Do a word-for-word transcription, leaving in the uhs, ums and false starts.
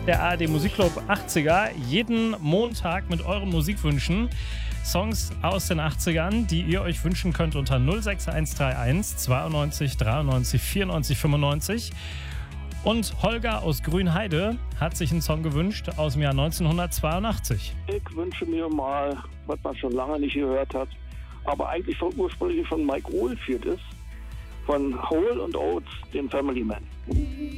der A R D Musikclub achtziger. Jeden Montag mit euren Musikwünschen. Songs aus den achtzigern, die ihr euch wünschen könnt unter null sechs eins drei eins zweiundneunzig dreiundneunzig vierundneunzig fünfundneunzig. Und Holger aus Grünheide hat sich einen Song gewünscht aus dem Jahr neunzehnhundertzweiundachtzig. Ich wünsche mir mal, was man schon lange nicht gehört hat, aber eigentlich von, ursprünglich von Mike Oldfield ist, von Hole and Oates, den Family Man.